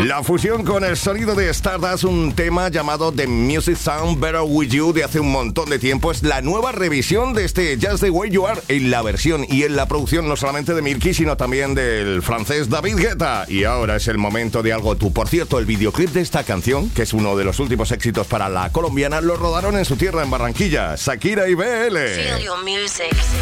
La fusión con el sonido de Stardust, un tema llamado The Music Sound Better With You de hace un montón de tiempo, es la nueva revisión de este Just The Way You Are en la versión y en la producción no solamente de Milky, sino también del francés David Guetta. Y ahora es el momento de algo tú. Por cierto, el videoclip de esta canción, que es uno de los últimos éxitos para la colombiana, lo rodaron en su tierra, en Barranquilla, Shakira y BL. Feel your music.